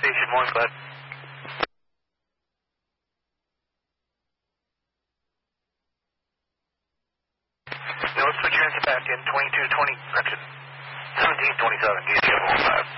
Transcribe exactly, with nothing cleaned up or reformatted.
Station one, go ahead. No, let's put your engine back in, twenty-two twenty, correction, seventeen twenty-seven, D C F one five.